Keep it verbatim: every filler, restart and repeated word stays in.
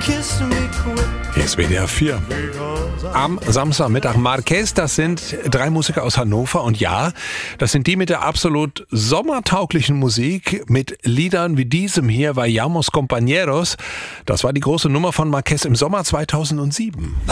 Hier ist W D R vier. Am Samstagmittag Marquez, das sind drei Musiker aus Hannover und ja, das sind die mit der absolut sommertauglichen Musik, mit Liedern wie diesem hier, Vayamos Compañeros. Das war die große Nummer von Marquez im Sommer zweitausendsieben.